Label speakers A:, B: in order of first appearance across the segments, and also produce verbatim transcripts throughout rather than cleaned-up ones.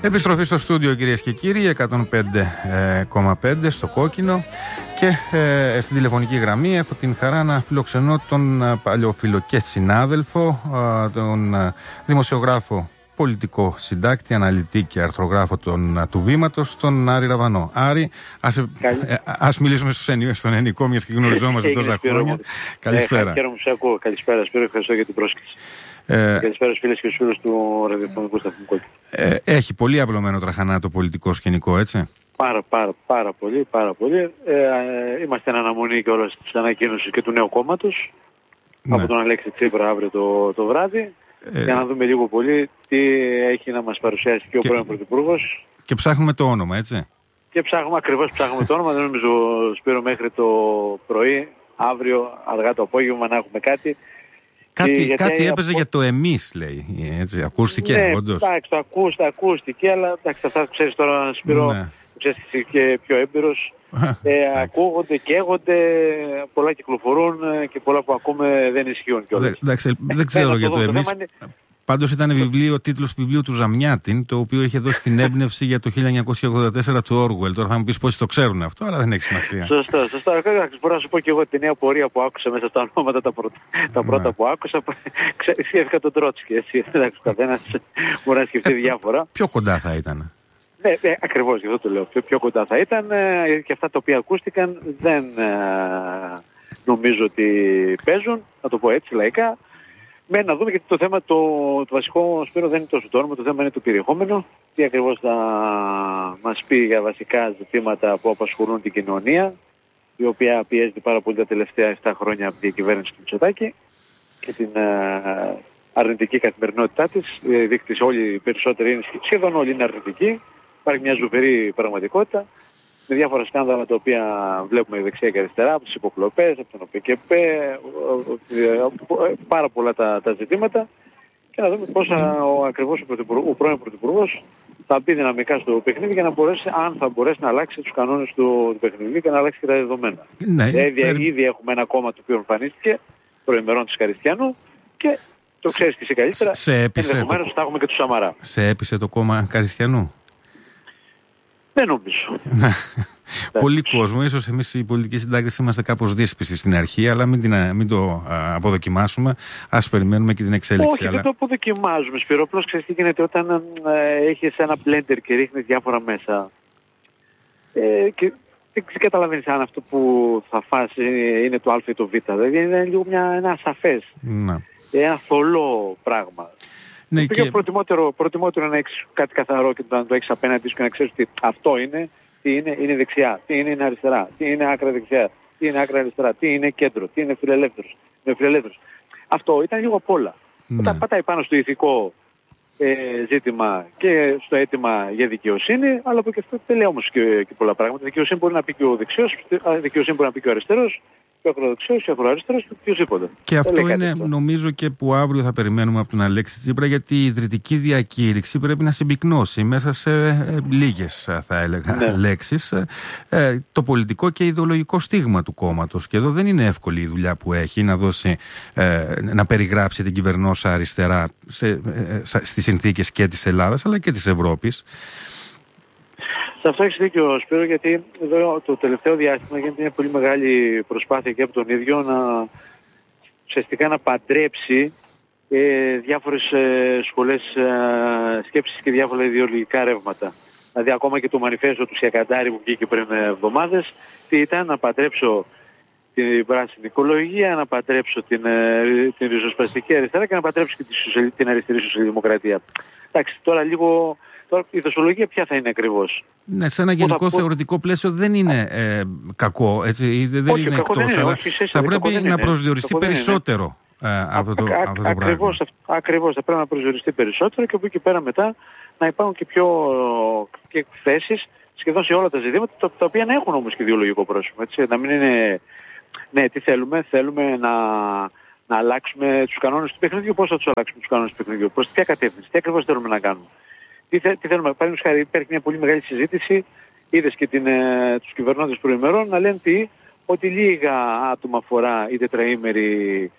A: Επιστροφή στο στούντιο, κυρίες και κύριοι, εκατόν πέντε κόμμα πέντε στο κόκκινο, και ε, στην τηλεφωνική γραμμή έχω την χαρά να φιλοξενώ τον παλιοφιλο και συνάδελφο, ε, τον ε, δημοσιογράφο, πολιτικό συντάκτη, αναλυτή και αρθρογράφο τον, του Βήματος, τον Άρη Ραβανό. Άρη, ας, ε, ας μιλήσουμε στον ελληνικό, μιας και γνωριζόμαστε τόσα χρόνια. Καλησπέρα.
B: Χαίρομαι που σε ακούω. Καλησπέρα, Σπύρο, ευχαριστώ για την πρόσκληση. Ε, Καλησπέρα στους φίλες και στους φίλους του ραδιοφωνικού σταθμού.
A: Ε, έχει πολύ απλωμένο τραχανά το πολιτικό σκηνικό, έτσι.
B: Πάρα, πάρα, πάρα πολύ, πάρα πολύ. Ε, ε, είμαστε εν αναμονή και όλες τις ανακοίνωσεις και του νέου κόμματος, ναι, από τον Αλέξη Τσίπρα αύριο το, το βράδυ, ε, για να δούμε λίγο πολύ τι έχει να μας παρουσιάσει και ο και, πρώην Πρωθυπουργός.
A: Και ψάχνουμε το όνομα, έτσι.
B: Και ψάχνουμε, ακριβώς ψάχνουμε το όνομα. Δεν νομίζω, Σπύρο, μέχρι το πρωί, αύριο, αργά το απόγευμα, να έχουμε κάτι.
A: Κάτι, κάτι έπαιζε από... για το εμείς, λέει, έτσι, ακούστηκε,
B: ναι,
A: όντως.
B: Εντάξει, το ακούστε, ακούστηκε, αλλά εντάξει, αυτά ξέρεις τώρα, Σπύρο, ναι, ξέρεις και πιο έμπειρος, ε, ακούγονται, καίγονται, πολλά κυκλοφορούν και πολλά που ακούμε δεν ισχύουν κιόλας.
A: Εντάξει, δεν ξέρω για το, το εμείς. Είναι... Πάντως ήταν βιβλίο, ο τίτλος του βιβλίου του Ζαμιάτιν, το οποίο είχε δώσει την έμπνευση για το χίλια εννιακόσια ογδόντα τέσσερα του Όργουελ. Τώρα θα μου πεις πόσοι το ξέρουν αυτό, αλλά δεν έχει σημασία.
B: Σωστά, σωστά. Μπορώ να σου πω και εγώ τη νέα πορεία που άκουσα μέσα στα ονόματα τα πρώτα, τα πρώτα ναι. που άκουσα. Σκέφτηκα τον Τρότσκι, έτσι. Εντάξει, ο καθένας μπορεί να σκεφτεί διάφορα.
A: Πιο κοντά θα ήταν.
B: Ναι, ναι, ακριβώς, γι' αυτό το λέω. Πιο, πιο κοντά θα ήταν, και αυτά τα οποία ακούστηκαν δεν νομίζω ότι παίζουν, να το πω έτσι λαϊκά. Με να δούμε, γιατί το θέμα, το, το βασικό, Σπύρο, δεν είναι τόσο το όνομα, το θέμα είναι το περιεχόμενο. Τι ακριβώς θα μας πει για βασικά ζητήματα που απασχολούν την κοινωνία, η οποία πιέζεται πάρα πολύ τα τελευταία επτά χρόνια από την κυβέρνηση του Μητσοτάκη και την uh, αρνητική καθημερινότητά της. Οι δείκτες όλοι οι περισσότεροι είναι, σχεδόν όλοι είναι αρνητικοί. Υπάρχει μια ζωφερή πραγματικότητα, με διάφορα σκάνδαλα τα οποία βλέπουμε δεξιά και αριστερά, από τις υποκλοπές, από τον ΟΠΚΠ, πάρα πολλά τα, τα ζητήματα, και να δούμε πώς ο, ακριβώς ο, ο πρώην Πρωθυπουργός θα μπει δυναμικά στο παιχνίδι για να μπορέσει, αν θα μπορέσει να αλλάξει τους κανόνες του, του παιχνιδιού και να αλλάξει και τα δεδομένα. Ναι, ήδη, ε... ήδη έχουμε ένα κόμμα το οποίο εμφανίστηκε προημερών της Καριστιανού και το ξέρεις και εσύ καλύτερα, ενδεχομένως το... θα έχουμε και του Σαμαρά.
A: Σε έπεισε το κόμμα Καριστιανού?
B: Δεν νομίζω.
A: Πολλοί κόσμο, ίσως εμείς οι πολιτικοί συντάκτες είμαστε κάπως δύσπιστοι στην αρχή, αλλά μην, την, μην το α, αποδοκιμάσουμε. Ας περιμένουμε και την εξέλιξη.
B: Όχι,
A: αλλά...
B: δεν το αποδοκιμάζουμε, Σπύρο. Απλώς ξέρεις τι γίνεται όταν ε, έχεις ένα blender και ρίχνεις διάφορα μέσα. Ε, και δεν καταλαβαίνεις αν αυτό που θα φας είναι το α ή το β. Δηλαδή είναι λίγο μια, ένα ασαφές, να. ένα θολό πράγμα. Ναι, το και... προτιμότερο, προτιμότερο να έχεις κάτι καθαρό και να το έχεις απέναντι σου και να ξέρεις ότι αυτό είναι, τι είναι, είναι δεξιά, τι είναι, είναι αριστερά, τι είναι άκρα δεξιά, τι είναι άκρα αριστερά, τι είναι κέντρο, τι είναι φιλελεύθερος. Είναι φιλελεύθερος. Αυτό ήταν λίγο απ' όλα. Ναι. Όταν πατάει πάνω στο ηθικό ε, ζήτημα και στο αίτημα για δικαιοσύνη, αλλά από και αυτό δεν λέει όμως και, και πολλά πράγματα. Δικαιοσύνη μπορεί να πει και ο δεξιός, δικαιοσύνη μπορεί να πει και ο αριστερός, και ο ακροδεξιός, και ο ακροαριστερός, και οποιοσδήποτε.
A: Και αυτό είναι, αυτό. νομίζω, και που αύριο θα περιμένουμε από τον Αλέξη Τσίπρα, γιατί η ιδρυτική διακήρυξη πρέπει να συμπυκνώσει μέσα σε ε, λίγες, θα έλεγα, ναι. λέξεις, ε, το πολιτικό και ιδεολογικό στίγμα του κόμματος. Και εδώ δεν είναι εύκολη η δουλειά που έχει να δώσει, ε, να περιγράψει την κυβερνόσα αριστερά σε, ε, στις συνθήκες και της Ελλάδας αλλά και της Ευρώπης.
B: Σε αυτό έχεις δίκιο, Σπύρο, γιατί εδώ το τελευταίο διάστημα γίνεται μια πολύ μεγάλη προσπάθεια και από τον ίδιο να ουσιαστικά να παντρέψει ε, διάφορες ε, σχολές ε, σκέψης και διάφορα ιδεολογικά ρεύματα. Δηλαδή ακόμα και το μανιφέστο του Σιακαντάρη που βγήκε πριν εβδομάδες, τι ήταν, να παντρέψω την πράσινη οικολογία, να παντρέψω την, ε, την ριζοσπαστική αριστερά και να παντρέψω και τη, την αριστερή σοσιαλδημοκρατία. Εντάξει, τώρα λίγο... Τώρα, η δοσολογία ποια θα είναι ακριβώς?
A: Ναι, σε ένα γενικό θα... θεωρητικό πλαίσιο δεν είναι ε, κακό, έτσι, δεν
B: όχι,
A: είναι
B: κακό
A: εκτός,
B: δεν είναι,
A: αλλά
B: όχι, σε,
A: θα πρέπει να
B: είναι.
A: προσδιοριστεί περισσότερο ε, αυτό το,
B: α,
A: αυτό το
B: ακριβώς,
A: πράγμα.
B: Ακριβώς, θα πρέπει να προσδιοριστεί περισσότερο και από εκεί πέρα μετά να υπάρχουν και πιο και θέσεις σχεδόν σε όλα τα ζητήματα, τα, τα οποία να έχουν όμως και ιδεολογικό πρόσωπο. Έτσι, να μην είναι, ναι, τι θέλουμε, θέλουμε να... να αλλάξουμε τους κανόνες του παιχνιδιού. Πώς θα τους αλλάξουμε τους κανόνες του παιχνιδιού? Προς ποια κατεύθυνση? Τι ακριβώς θέλουμε να κάνουμε? Τι, θε, τι θέλουμε? Παραδείγματος χάρη, υπάρχει μια πολύ μεγάλη συζήτηση. Είδες και την, ε, τους κυβερνώντες προημερών να λένε τι, ότι λίγα άτομα αφορά η τετραήμερη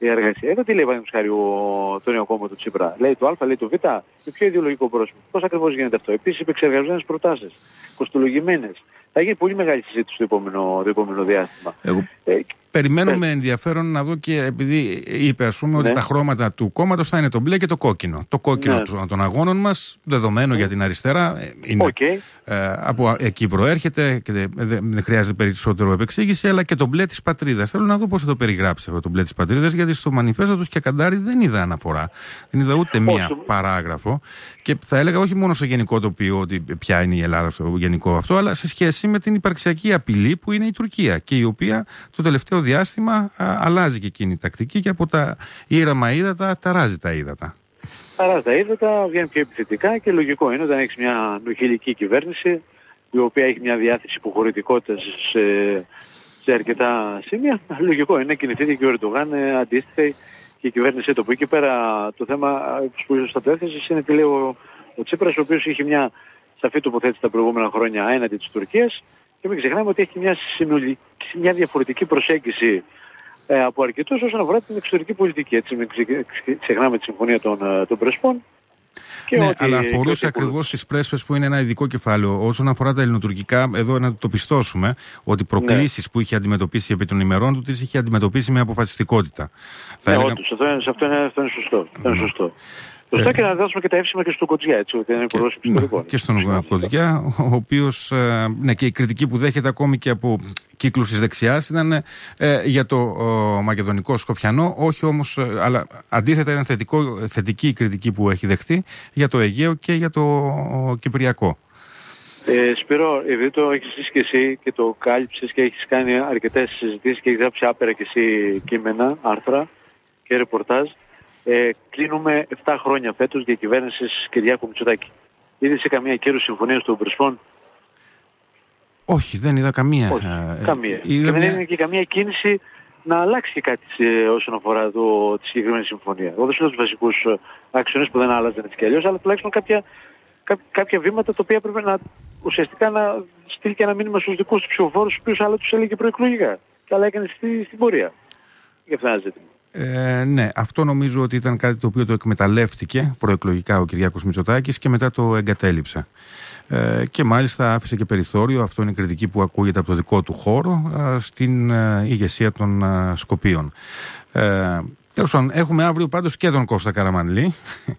B: η εργασία. Εδώ τι λέει παραδείγματος χάρη το νέο κόμμα του Τσίπρα. Λέει το Α, λέει το Β, και ποιο ιδεολογικό πρόσωπο. Πώς ακριβώς γίνεται αυτό. Επίσης επεξεργαζόμενες προτάσεις, κοστολογημένες. Θα γίνει πολύ μεγάλη συζήτηση το επόμενο, το επόμενο διάστημα.
A: Εγώ... Ε, Περιμένω με ενδιαφέρον να δω και επειδή είπε ας πούμε ναι. ότι τα χρώματα του κόμματος θα είναι το μπλε και το κόκκινο. Το κόκκινο ναι. των αγώνων μας, δεδομένο ναι. για την αριστερά, είναι
B: okay.
A: ε, από εκεί προέρχεται και δεν δε χρειάζεται περισσότερο επεξήγηση, αλλά και το μπλε της πατρίδας. Θέλω να δω πώς θα το περιγράψει αυτό το μπλε της πατρίδας, γιατί στο μανιφέστο του Σκιακαντάρη δεν είδα αναφορά, δεν είδα ούτε μία oh. παράγραφο και θα έλεγα όχι μόνο στο γενικό τοπίο ότι ποια είναι η Ελλάδα στο γενικό αυτό, αλλά σε σχέση με την υπαρξιακή απειλή που είναι η Τουρκία και η οποία το τελευταίο διάστημα α, αλλάζει και εκείνη η τακτική και από τα ήρεμα ύδατα ταράζει τα ύδατα.
B: Ταράζει τα ύδατα, βγαίνει πιο επιθετικά και λογικό είναι όταν έχεις μια νουχηλική κυβέρνηση η οποία έχει μια διάθεση υποχωρητικότητας σε, σε αρκετά σημεία. Λογικό είναι να κινηθεί και ο Ερντογάν αντίστοιχα και η κυβέρνησή του. Από εκεί πέρα το θέμα που ίσως θα το έθεσες είναι τι λέει ο, ο Τσίπρας, ο οποίος είχε μια σαφή τοποθέτηση τα προηγούμενα χρόνια έναντι της Τουρκίας. Και μην ξεχνάμε ότι έχει μια, συνολική, μια διαφορετική προσέγγιση ε, από αρκετούς όσον αφορά την εξωτερική πολιτική. Έτσι, μην ξεχνάμε τη συμφωνία των, των Πρεσπών. Και
A: ναι,
B: ότι,
A: αλλά αφορούσε ακριβώς τις πρέσπες που είναι ένα ειδικό κεφάλαιο. Όσον αφορά τα ελληνοτουρκικά, εδώ να το πιστώσουμε ότι προκλήσεις ναι. που είχε αντιμετωπίσει επί των ημερών του, τις είχε αντιμετωπίσει με αποφασιστικότητα.
B: Ναι, έλεγα... όντως, αυτό, είναι, αυτό, είναι, αυτό είναι σωστό. Αυτό είναι σωστό. Σωστά ε, και να δώσουμε και τα εύσημα και στον Κοτζιά, έτσι, ότι είναι υπουργός εξωτερικών. Και στον
A: Κοτζιά, ο οποίος, ναι, και η κριτική που δέχεται ακόμη και από κύκλους της δεξιάς ήταν ε, για το ο, μακεδονικό Σκοπιανό, όχι όμως, αλλά αντίθετα ήταν θετικό, θετική η κριτική που έχει δεχτεί για το Αιγαίο και για το ο, Κυπριακό.
B: Ε, Σπύρο, επειδή το έχεις ζήσει και εσύ και το κάλυψες και έχεις κάνει αρκετές συζητήσεις και έχεις γράψει άπειρα και εσύ κείμενα, άρθρα και ρεπορτάζ, Ε, κλείνουμε επτά χρόνια φέτος διακυβέρνησης Κυριάκου Μητσοτάκη. Είδε σε καμία κύρωση συμφωνίας των Πρεσπών?
A: Όχι, δεν είδα καμία.
B: Όχι,
A: ε,
B: καμία.
A: Είδα
B: και δεν
A: μια...
B: είναι και καμία κίνηση να αλλάξει κάτι σε, όσον αφορά το, τη συγκεκριμένη συμφωνία. Εγώ δεν σου λέω τους βασικούς άξονες που δεν άλλαζαν έτσι κι αλλιώς, αλλά τουλάχιστον κάποια, κά, κάποια βήματα τα οποία έπρεπε να ουσιαστικά να στείλει και ένα μήνυμα στους δικούς του ψηφοφόρους, τους οποίους άλλα τους έλεγε προεκλογικά. Και άλλα έκανε στη, στην πορεία. Για αυτό ένα ζήτημα.
A: Ε, ναι, αυτό νομίζω ότι ήταν κάτι το οποίο το εκμεταλλεύτηκε προεκλογικά ο Κυριάκος Μητσοτάκης και μετά το εγκατέλειψε. Ε, και μάλιστα άφησε και περιθώριο, αυτό είναι η κριτική που ακούγεται από το δικό του χώρο, ε, στην ε, ηγεσία των ε, Σκοπίων. Ε, Τέλος πάντων, έχουμε αύριο πάντως και τον Κώστα Καραμανλή,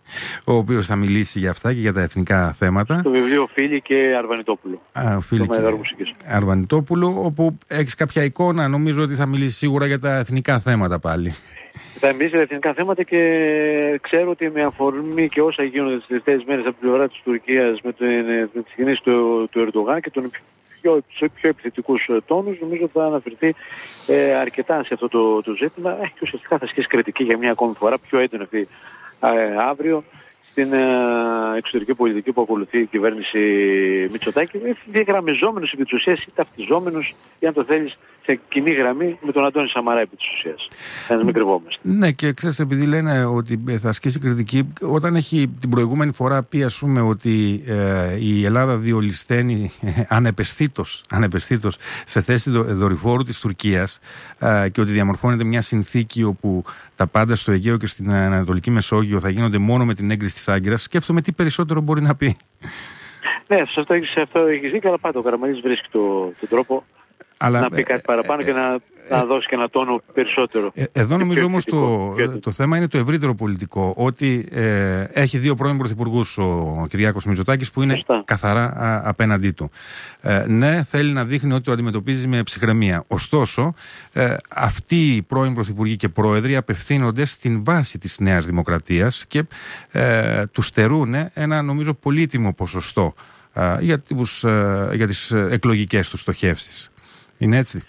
A: ο οποίος θα μιλήσει για αυτά και για τα εθνικά θέματα.
B: Το βιβλίο Φίλη και Αρβανιτόπουλο.
A: Α, Φίλη και Αρβανιτόπουλο, όπου έχεις κάποια εικόνα, νομίζω ότι θα μιλήσει σίγουρα για τα εθνικά θέματα πάλι.
B: Θα μιλήσει για τα εθνικά θέματα και ξέρω ότι με αφορμή και όσα γίνονται τις τελευταίες μέρες από την πλευρά της Τουρκίας με, με τις κινήσεις του, του Ερντογάν και τον πιο, πιο επιθετικούς τόνους, νομίζω θα αναφερθεί ε, αρκετά σε αυτό το, το ζήτημα ε, και ουσιαστικά θα ασκήσει κριτική για μια ακόμη φορά πιο έντονη αυτή ε, αύριο στην ε, εξωτερική πολιτική που ακολουθεί η κυβέρνηση Μητσοτάκη, διαγραμμιζόμενος επί της ουσίας ή ταυτιζόμενος, ή αν το θέλεις, σε κοινή γραμμή με τον Αντώνη Σαμαρά επί της ουσίας. Να μην κρυβόμαστε.
A: Ναι, και ξέρεις, επειδή λένε ότι θα ασκήσει κριτική, όταν έχει την προηγούμενη φορά πει, ας πούμε, ότι ε, η Ελλάδα διολυσθένει ε, ανεπαισθήτως, ανεπαισθήτως σε θέση δορυφόρου της Τουρκίας ε, και ότι διαμορφώνεται μια συνθήκη όπου τα πάντα στο Αιγαίο και στην Ανατολική Μεσόγειο θα γίνονται μόνο με την έγκριση της Άγκυρας, σκέφτομαι τι περισσότερο μπορεί να πει.
B: Ναι, σε αυτό, σε αυτό έχεις δίκιο, αλλά πάντα ο Καραμανλής βρίσκει τον το τρόπο αλλά, να πει κάτι παραπάνω ε, και να, ε, να δώσει και ένα τόνο περισσότερο. Ε,
A: εδώ νομίζω όμως το, το θέμα είναι το ευρύτερο πολιτικό, ότι ε, έχει δύο πρώην πρωθυπουργούς ο Κυριάκος Μητσοτάκης που είναι Φωστά. καθαρά α, απέναντί του. Ε, ναι, θέλει να δείχνει ότι το αντιμετωπίζει με ψυχραιμία. Ωστόσο, ε, αυτοί οι πρώην πρωθυπουργοί και πρόεδροι απευθύνονται στην βάση της Νέας Δημοκρατίας και ε, του στερούν ένα νομίζω πολύτιμο ποσοστό ε, για, τους, ε, για τις εκλογικές τους στοχεύσεις. Είναι έτσι?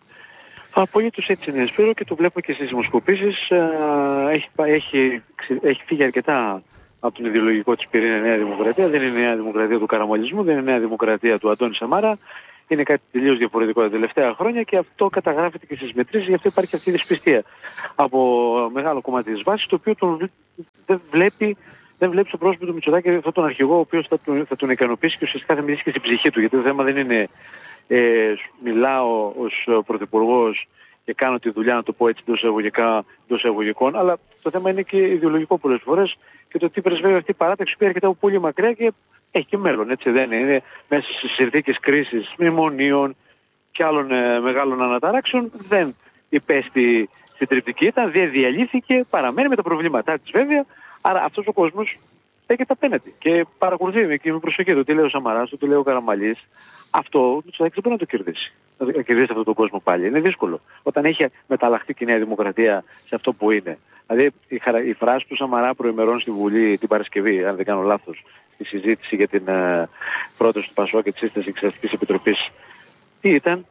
B: Απολύτως έτσι είναι, Σπύρο, και το βλέπω και στις δημοσκοπήσεις. Έχει, έχει, έχει φύγει αρκετά από τον ιδεολογικό της πυρήνα Νέα Δημοκρατία. Δεν είναι η Νέα Δημοκρατία του καραμαλισμού, δεν είναι η Νέα Δημοκρατία του Αντώνη Σαμάρα. Είναι κάτι τελείως διαφορετικό τα τελευταία χρόνια και αυτό καταγράφεται και στις μετρήσεις, γι' αυτό υπάρχει αυτή η δυσπιστία από μεγάλο κομμάτι της βάσης, το οποίο τον, δεν βλέπει. Δεν βλέπει στο πρόσωπο του Μητσοτάκη αυτόν τον αρχηγό, ο οποίος θα τον, θα τον ικανοποιήσει και ουσιαστικά θα μιλήσει και στην ψυχή του. Γιατί το θέμα δεν είναι ε, μιλάω ως πρωθυπουργός και κάνω τη δουλειά, να το πω έτσι εντός εισαγωγικών, αλλά το θέμα είναι και ιδεολογικό πολλές φορές και το τι πρεσβεύει αυτή η παράταξη που έρχεται από πολύ μακριά και έχει και μέλλον, έτσι δεν είναι. Είναι μέσα στις συνθήκες κρίσης, μνημονίων και άλλων ε, μεγάλων αναταράξεων, δεν υπέστη συντριπτική, ήταν, δεν διαλύθηκε, παραμένει με τα προβλήματά της βέβαια, άρα αυτός ο κόσμος έχετε απέναντι και παρακολουθεί με, και με προσοχή το τι λέει ο Σαμαράς, το τι λέει ο Καραμανλής. Αυτό δεν μπορεί να το κερδίσει. Να κερδίσει αυτόν τον κόσμο πάλι. Είναι δύσκολο. Όταν έχει μεταλλαχθεί και η Νέα Δημοκρατία σε αυτό που είναι. Δηλαδή η, χαρα... η φράση του Σαμαρά προημερών στη Βουλή την Παρασκευή, αν δεν κάνω λάθος, στη συζήτηση για την uh, πρόταση του Πασόκ και τη σύσταση Εξεταστικής Επιτροπής, τι ήταν?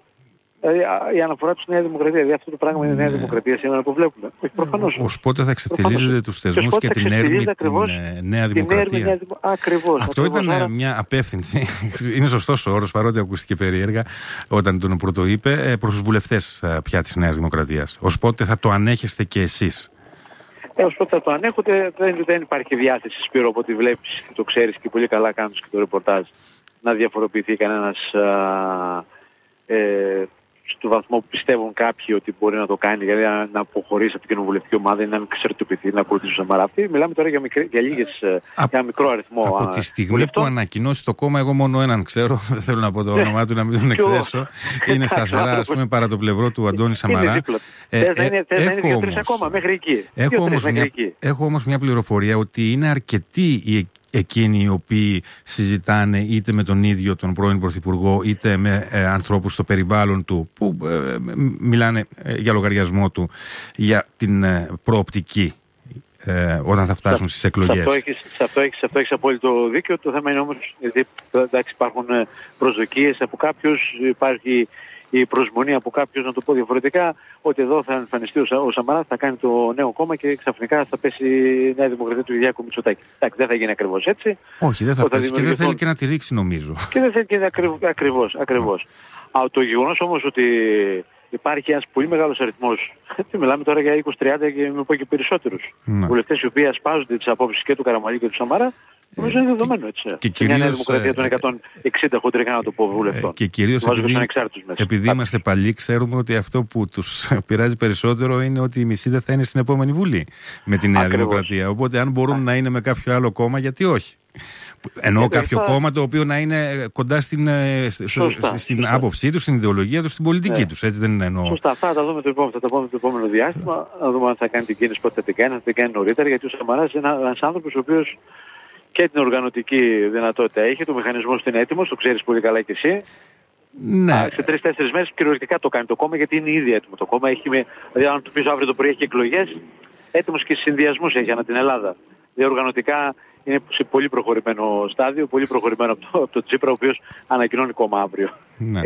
B: Η αναφορά του στη Νέα Δημοκρατία. Δηλαδή αυτό το πράγμα είναι η Νέα Δημοκρατία σήμερα που βλέπουμε. Όχι, προφανώς.
A: Ως πότε θα εξευτελίζετε τους θεσμούς και, και την έρμη την Νέα Δημοκρατία.
B: Ακριβώς.
A: Αυτό
B: ακριβώς,
A: ήταν άρα... μια απεύθυνση. Είναι σωστός ο όρος, παρότι ακούστηκε περίεργα όταν τον πρωτοείπε, προς τους βουλευτές πια της Νέας Δημοκρατίας. Ως πότε θα το ανέχεστε και εσείς?
B: Ε, ως πότε θα το ανέχονται, δεν, δεν υπάρχει διάθεση, Σπύρο, από ό,τι βλέπεις και το ξέρεις και πολύ καλά κάνεις και το ρεπορτάζ, να διαφοροποιηθεί κανένας. Α, ε, στο βαθμό που πιστεύουν κάποιοι ότι μπορεί να το κάνει, δηλαδή να αποχωρήσει από την κοινοβουλευτική ομάδα ή να εξαρτητοποιηθεί, να ακολουθήσει τον Σαμαρά. Αυτή μιλάμε τώρα για, μικρή, για, λίγες, α, για μικρό αριθμό.
A: Από τη στιγμή βουλευτών που ανακοινώσει το κόμμα, εγώ μόνο έναν ξέρω, δεν θέλω να πω το όνομά του, να μην τον εκθέσω. Είναι σταθερά, ας πούμε, παρά το πλευρό του Αντώνη Σαμαρά.
B: Θες να είναι δύο-τρεις ακόμα, μέχρι εκεί.
A: Έχω όμως μια πληροφορία ότι είναι αρκετοί οι εκείνοι οι οποίοι συζητάνε είτε με τον ίδιο τον πρώην Πρωθυπουργό είτε με ε, ανθρώπους στο περιβάλλον του που ε, μιλάνε ε, για λογαριασμό του για την ε, προοπτική ε, όταν θα φτάσουν στις εκλογές.
B: Σε αυτό έχεις, αυτό έχεις απόλυτο δίκιο. Το θέμα είναι όμως, γιατί εντάξει, υπάρχουν προσδοκίες από κάποιους, υπάρχει η προσμονή από κάποιους, να το πω διαφορετικά, ότι εδώ θα εμφανιστεί ο Σαμαράς, θα κάνει το νέο κόμμα και ξαφνικά θα πέσει η Νέα Δημοκρατία του Κυριάκου Μητσοτάκη. Εντάξει, δεν θα γίνει ακριβώς έτσι.
A: Όχι, δεν θα πέσει και δεν θέλει και να τη ρίξει, νομίζω.
B: Και δεν θέλει και να ακριβώς. ακριβώς. Α, το γεγονός όμως ότι υπάρχει ένας πολύ μεγάλος αριθμός, μιλάμε τώρα για είκοσι τριάντα και με πω και περισσότερους βουλευτές οι οποίοι ασπάζονται τις απόψεις και του Καραμανλή και του Σαμαρά. Νομίζω είναι δεδομένο, έτσι. Και κυρίως, μια δημοκρατία των εκατόν εξήντα χοντρικά, να το πω, βουλευτών.
A: Και κυρίως επειδή, επειδή είμαστε παλιοί, ξέρουμε ότι αυτό που τους πειράζει περισσότερο είναι ότι η μισή δεν θα είναι στην επόμενη Βουλή με τη Νέα Ακριβώς. Δημοκρατία. Οπότε αν μπορούν Α. να είναι με κάποιο άλλο κόμμα, γιατί όχι. Εννοώ κάποιο θα... κόμμα το οποίο να είναι κοντά στην, σωστά, στην σωστά. άποψή του, στην ιδεολογία του, στην πολιτική ναι. τους. Έτσι δεν είναι εννοώ.
B: Σωστά, θα τα δούμε το επόμενο, θα τα δούμε το επόμενο διάστημα. Να δούμε αν θα κάνει την κίνηση, πότε θα την κάνει, θα την κάνει νωρίτερα. Γιατί ο Σαμαράς είναι ένας άνθρωπος ο οποίος και την οργανωτική δυνατότητα έχει, το μηχανισμό είναι έτοιμος, το ξέρεις πολύ καλά κι εσύ.
A: Ναι.
B: Α, σε τρεις-τέσσερις μέρες κυριολεκτικά το κάνει το κόμμα, γιατί είναι ήδη έτοιμο το κόμμα. Έχει με, δηλαδή, αν του πεις αύριο το πρωί έχει εκλογές, έτοιμος και συνδυασμούς έχει ανά την Ελλάδα. Δηλαδή, οργανωτικά είναι σε πολύ προχωρημένο στάδιο, πολύ προχωρημένο από το, από το Τσίπρα, ο οποίος ανακοινώνει κόμμα αύριο.
A: Ναι.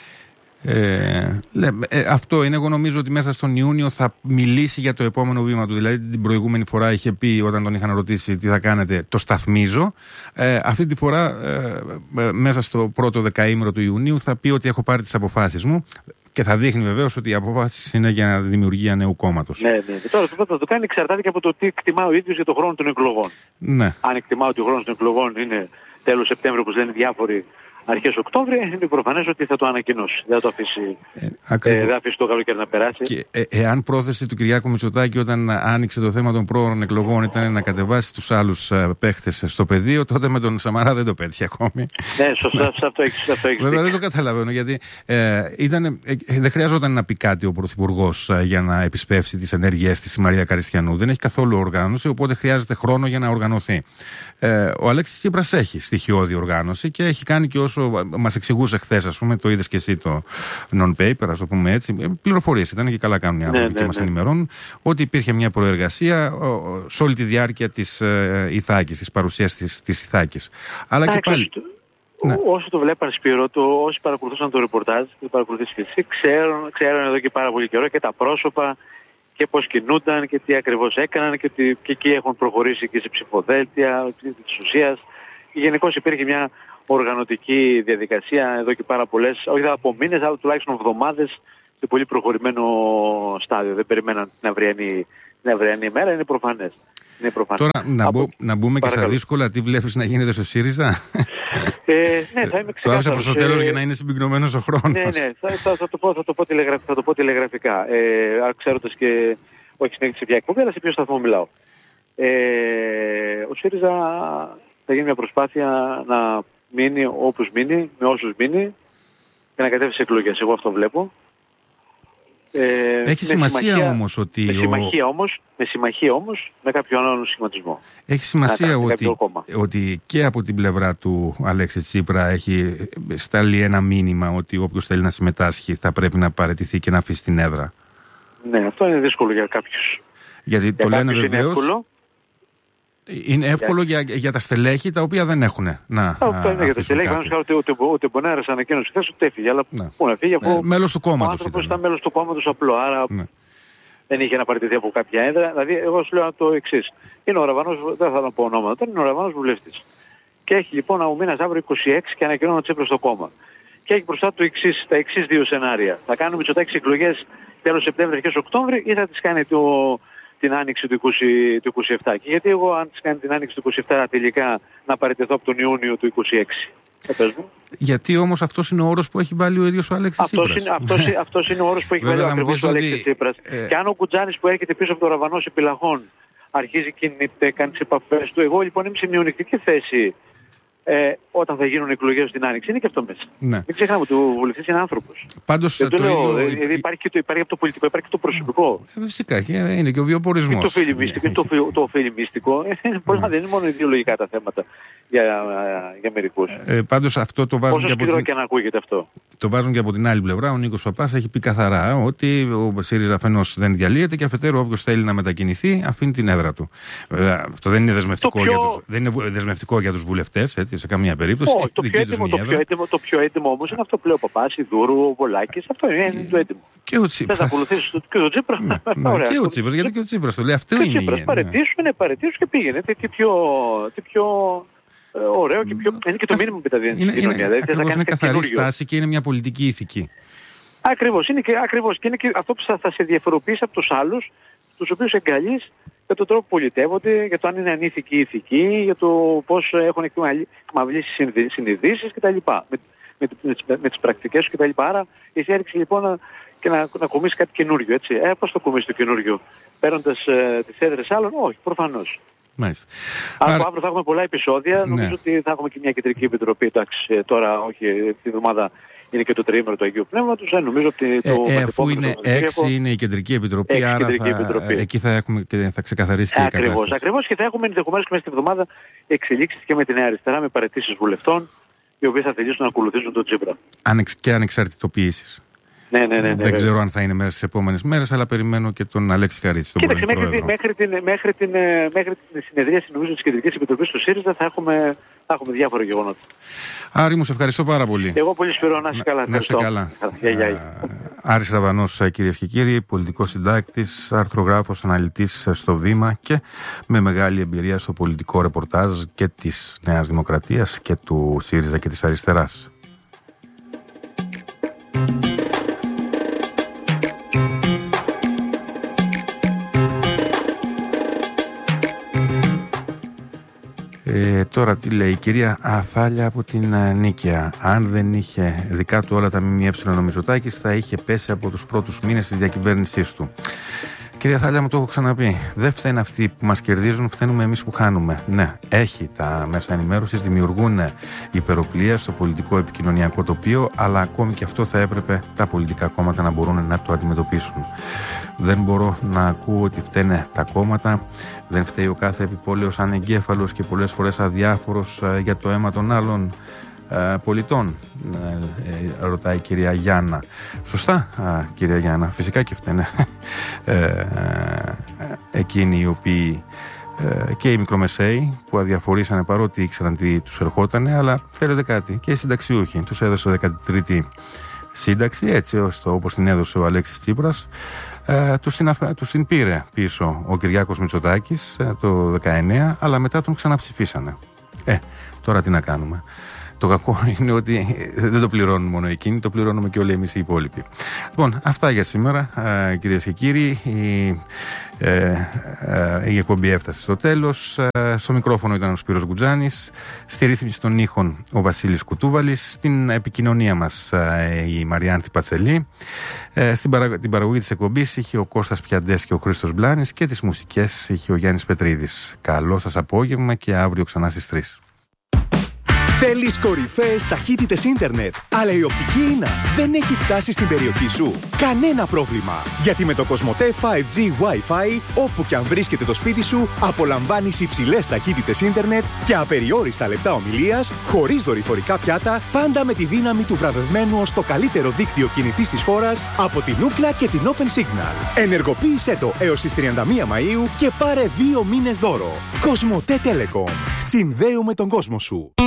A: Ε, ε, αυτό είναι, εγώ νομίζω ότι μέσα στον Ιούνιο θα μιλήσει για το επόμενο βήμα του. Δηλαδή την προηγούμενη φορά είχε πει, όταν τον είχαν ρωτήσει τι θα κάνετε, το σταθμίζω. ε, Αυτή τη φορά ε, ε, μέσα στο πρώτο δεκαήμερο του Ιουνίου θα πει ότι έχω πάρει τις αποφάσεις μου. Και θα δείχνει βεβαίως ότι οι αποφάσεις είναι για δημιουργία νέου κόμματος.
B: Ναι, ναι. Και τώρα το θα το κάνει εξαρτάται και από το τι εκτιμά ο ίδιος για τον χρόνο των εκλογών.
A: Ναι.
B: Αν εκτιμά ότι ο χρόνος των εκλογών είναι τέλος Σεπτέμβρη, όπως λένε διάφοροι, αρχές Οκτώβρη, είναι προφανές ότι θα το ανακοινώσει. Δεν θα το αφήσει, ε, ε, δεν αφήσει το καλοκαίρι να περάσει.
A: Και ε, εάν πρόθεση του Κυριάκου Μητσοτάκη όταν άνοιξε το θέμα των πρόωρων εκλογών ήταν να κατεβάσει τους άλλους ε, παίχτες στο πεδίο, τότε με τον Σαμαρά δεν το πέτυχε ακόμη.
B: Ναι, σωστά, σε αυτό έχεις δίκιο.
A: Βέβαια δεν το καταλαβαίνω, γιατί ε, ήταν, ε, δεν χρειαζόταν να πει κάτι ο Πρωθυπουργός ε, για να επισπεύσει τις ενέργειές της η Μαρία Καριστιανού. Δεν έχει καθόλου οργάνωση, οπότε χρειάζεται χρόνο για να οργανωθεί. Ε, ο Αλέξης Τσίπρας έχει στοιχειώδη οργάνωση και έχει κάνει και όσο μας εξηγούσε χθες, ας πούμε, το είδες και εσύ το non-paper, ας το πούμε έτσι. Πληροφορίες ήταν και καλά κάνουν οι άνθρωποι ναι, και ναι, μας ναι. ενημερώνουν ότι υπήρχε μια προεργασία σε όλη τη διάρκεια της ε, Ιθάκης, της παρουσίας της, της Ιθάκης. Αλλά Ά, και πάλι. Το...
B: Ναι. Όσο το βλέπαν, Σπύρο, το, όσοι παρακολουθούσαν το ρεπορτάζ, το παρακολουθείς και εσύ, ξέρουν, ξέρουν εδώ και πάρα πολύ καιρό και τα πρόσωπα και πώς κινούνταν και τι ακριβώς έκαναν και ότι και εκεί έχουν προχωρήσει και σε ψηφοδέλτια της ουσίας. Γενικώς υπήρχε μια οργανωτική διαδικασία εδώ και πάρα πολλές, όχι από μήνες, αλλά τουλάχιστον εβδομάδες σε πολύ προχωρημένο στάδιο. Δεν περιμέναν την αυριανή, την αυριανή ημέρα, είναι προφανές. Είναι προφανές.
A: Τώρα να, από... μπο, να μπούμε και στα δύσκολα, τι βλέπεις να γίνεται στο ΣΥΡΙΖΑ.
B: Ε, ναι, θα είμαι ξεκάθαρος.
A: Το άφησα προς το τέλος
B: ε,
A: για να είναι συμπυκνωμένος ο χρόνος.
B: Ναι, ναι, θα, θα, θα, το, πω, θα, το, πω τηλεγραφ, θα το πω τηλεγραφικά. Ε, ξέροντας και, όχι συνέχιση πια εκπομπή, αλλά σε ποιο σταθμό μιλάω. Ε, ο ΣΥΡΙΖΑ θα γίνει μια προσπάθεια να μείνει όπως μείνει, με όσους μείνει και να κατέβει σε εκλογές. Εγώ αυτό βλέπω. Ε,
A: Έχει σημασία συμμαχία, όμως ότι...
B: Με
A: ο...
B: συμμαχία όμως, με συμμαχία όμως, με κάποιο άλλο σχηματισμό.
A: Έχει σημασία ότι, ότι και από την πλευρά του Αλέξη Τσίπρα έχει σταλεί ένα μήνυμα ότι όποιος θέλει να συμμετάσχει θα πρέπει να παραιτηθεί και να αφήσει την έδρα.
B: Ναι, αυτό είναι δύσκολο για κάποιους.
A: Γιατί για το λένε βεβαίως... Είναι εύκολο
B: yeah.
A: για, για τα στελέχη τα οποία δεν έχουν να.
B: Αυτό είναι για τα στελέχη. Πάνω ότι ο Μπονάρας ανακοίνωσε χθες ότι έφυγε. Αλλά
A: ναι.
B: πού να φύγει, αφού
A: ε, μέλος του κόμματος. Ο
B: άνθρωπος ήταν μέλος του κόμματος απλό. Άρα ναι. δεν είχε να παραιτηθεί από κάποια έδρα. Δηλαδή, εγώ σου λέω το εξής. Είναι ο Ραβανός, δεν θα πω ονόματα, είναι ο Ραβανός βουλευτής. Και έχει λοιπόν ο μήνας αύριο είκοσι έξι και ανακοινώνει ο Τσίπρας στο κόμμα. Και έχει μπροστά του εξής, τα εξής δύο σενάρια. Θα κάνουμε Μητσοτάκης εκλογές τέλος Σεπτέμβρη, αρχές Οκτώβρη ή θα τις κάνει το. την άνοιξη του, είκοσι, του είκοσι επτά. Και γιατί εγώ αν της κάνει την άνοιξη του είκοσι επτά τελικά να παραιτηθώ από τον Ιούνιο του είκοσι έξι.
A: Γιατί όμως αυτός είναι ο όρος που έχει βάλει ο ίδιος ο Αλέξης Τσίπρας.
B: Είναι, αυτός, αυτός είναι ο όρος που έχει βάλει ακριβώς ο Αλέξης Τσίπρας. Ε... Και αν ο Κουτζάνης που έρχεται πίσω από το Ραβανός επιλαχών αρχίζει κινείται, κάνει τις επαφές του, εγώ λοιπόν είμαι σε μειονεκτική θέση ε, όταν θα γίνουν εκλογές στην Άνοιξη. Είναι και αυτό μέσα. Ναι. Μην ξεχνάμε ότι ο βουλευτής είναι άνθρωπος.
A: Πάντως
B: το
A: το
B: λέω,
A: ίδιο...
B: δηλαδή υπάρχει, και το, υπάρχει από το πολιτικό, υπάρχει και το προσωπικό.
A: Ε, φυσικά και είναι και ο βιοπορισμός.
B: Και το φιλιμίστικο, το, το φιλιμίστικο. Mm. Δεν είναι μόνο ιδεολογικά τα θέματα για, για μερικούς.
A: Ε, πάντως αυτό το βάζουν και από, την...
B: και να ακούγεται αυτό.
A: Το βάζουν και από την άλλη πλευρά. Ο Νίκος Παπάς έχει πει καθαρά ότι ο ΣΥΡΙΖΑ αφενός δεν διαλύεται και αφετέρου όποιος θέλει να μετακινηθεί αφήνει την έδρα του. Βέβαια, αυτό δεν είναι δεσμευτικό, πιο... για, τους, δεν είναι δεσμευτικό για τους βουλευτές, έτσι, σε καμία περίπτωση.
B: Oh, το, πιο έτοιμο, το, πιο έτοιμο, το πιο έτοιμο όμως είναι αυτό που λέει ο Παπάς, η Δούρου, ο Βολάκης. Αυτό είναι, είναι το έτοιμο.
A: Και ο Τσίπρας.
B: Θα ακολουθήσεις και ο Τσίπρας.
A: Ναι, ναι, και ο Τσίπρας, γιατί και ο Τσίπρας το λέει. Αυτό είναι.
B: Ο Τσίπρας παρετήσουν, παρετήσουν και πήγαινε. Τι πιο, τι πιο ωραίο και πιο. Είναι και το μήνυμα που τα δίνει στην κοινωνία.
A: Ακριβώς, είναι καθαρή στάση και είναι μια πολιτική ηθική.
B: Ακριβώς. Είναι και, ακριβώς, και είναι και αυτό που θα, θα σε διαφοροποιήσει από τους άλλους, τους οποίους εγκαλείς για τον τρόπο που πολιτεύονται, για το αν είναι ανήθικοι ή ηθικοί, για το πώς έχουν εκμαυλήσει συνειδήσεις κτλ. Με, με, με, με τις πρακτικές σου κτλ. Άρα εσύ έριξε λοιπόν να, και να, να κομίσεις κάτι καινούριο. Έτσι. Ε, πώς το κομίσεις το καινούριο, παίρνοντας ε, τις έδρες άλλων? Όχι, προφανώς.
A: Μάλιστα.
B: Άρα, Άρα αύριο θα έχουμε πολλά επεισόδια. Ναι. Νομίζω ότι θα έχουμε και μια κεντρική επιτροπή. Εντάξει, τώρα όχι, τη εβδομάδα είναι και το τριήμερο του Αγίου Πνεύματος. Ε, νομίζω ότι το
A: ε, ε, αφού είναι έξι είναι η κεντρική επιτροπή, έξι άρα κεντρική θα, επιτροπή. Εκεί θα, έχουμε και θα ξεκαθαρίσει και η
B: ακριβώς,
A: κατάσταση.
B: Ακριβώς, και θα έχουμε ενδεχομένως και μέσα στη εβδομάδα εξελίξεις και με τη Νέα Αριστερά, με παραιτήσεις βουλευτών, οι οποίοι θα θελήσουν να ακολουθήσουν τον Τσίπρα.
A: Ανεξ, και ανεξαρτητοποιήσεις.
B: Ναι, ναι, ναι, ναι,
A: δεν ξέρω αν θα είναι μέσα στις επόμενες μέρες, αλλά περιμένω και τον Αλέξη Χαρίτση. Τον
B: Κοίταξε, μέχρι, την, μέχρι, την, μέχρι, την, μέχρι την συνεδρίαση νομίζω της Κεντρικής Επιτροπής του ΣΥΡΙΖΑ θα έχουμε, θα έχουμε διάφορα γεγονότα.
A: Άρη, μου σε ευχαριστώ πάρα πολύ.
B: Εγώ πολύ σπηρώ, να είσαι καλά.
A: Να είσαι καλά. Άρης Ραβανός, κυρίες και κύριοι, πολιτικός συντάκτης, αρθρογράφος, αναλυτής στο Βήμα και με μεγάλη εμπειρία στο πολιτικό ρεπορτάζ και της Νέας Δημοκρατίας και του ΣΥΡΙΖΑ και της Αριστεράς. Ε, τώρα τι λέει η κυρία Αθάλια από την uh, Νίκαια. Αν δεν είχε δικά του όλα τα ΜΜΕ ο Μητσοτάκης, θα είχε πέσει από τους πρώτους μήνες της διακυβέρνησής του. Κυρία Θάλια, μου το έχω ξαναπεί. Δεν φταίνουν αυτοί που μας κερδίζουν, φταίνουμε εμείς που χάνουμε. Ναι, έχει τα μέσα ενημέρωσης, δημιουργούν υπεροπλία στο πολιτικό επικοινωνιακό τοπίο, αλλά ακόμη και αυτό θα έπρεπε τα πολιτικά κόμματα να μπορούν να το αντιμετωπίσουν. Δεν μπορώ να ακούω ότι φταίνε τα κόμματα, δεν φταίει ο κάθε επιπόλαιος ανεγκέφαλος και πολλές φορές αδιάφορος για το αίμα των άλλων πολιτών, ρωτάει η κυρία Γιάννα. Σωστά, κυρία Γιάννα, φυσικά και φταίνε ε, εκείνοι οι οποίοι ε, και οι μικρομεσαίοι που αδιαφορήσανε παρότι ήξεραν τι τους ερχότανε, αλλά θέλετε κάτι, και οι συνταξιούχοι τους έδωσε δέκατη τρίτη σύνταξη, έτσι ώστε όπως την έδωσε ο Αλέξης Τσίπρας. Ε, τους, την, τους την πήρε πίσω ο Κυριάκος Μητσοτάκης ε, το δεκαεννέα, αλλά μετά τον ξαναψηφίσανε. Ε, τώρα τι να κάνουμε. Το κακό είναι ότι δεν το πληρώνουν μόνο εκείνοι, το πληρώνουμε και όλοι εμείς οι υπόλοιποι. Λοιπόν, αυτά για σήμερα, κυρίες και κύριοι. Η, ε, ε, η εκπομπή έφτασε στο τέλος. Ε, στο μικρόφωνο ήταν ο Σπύρος Γκουτζάνης, στη ρύθμιση των ήχων ο Βασίλης Κουτούβαλης, στην επικοινωνία μας ε, η Μαριάνθη Πατσελή, ε, στην παρα, την παραγωγή της εκπομπής είχε ο Κώστας Πιαντές και ο Χρήστος Μπλάνης και τις μουσικές είχε ο Γιάννης Πετρίδης. Καλό σας απόγευμα και αύριο ξανά στις τρεις.
C: Θέλεις κορυφαίες ταχύτητες ίντερνετ, αλλά η οπτική ίνα δεν έχει φτάσει στην περιοχή σου? Κανένα πρόβλημα, γιατί με το Κοσμοτέ φάιβ τζι Wi-Fi, όπου και αν βρίσκεται το σπίτι σου, απολαμβάνεις υψηλές ταχύτητες ίντερνετ και απεριόριστα λεπτά ομιλίας, χωρίς δορυφορικά πιάτα, πάντα με τη δύναμη του βραβευμένου ως το καλύτερο δίκτυο κινητής της χώρας από την Ookla και την Open Signal. Ενεργοποίησέ το έως τις τριάντα μία Μαΐου και πάρε δύο μήνες δώρο. Κοσμοτέ Telecom. Συνδέουμε τον κόσμο σου.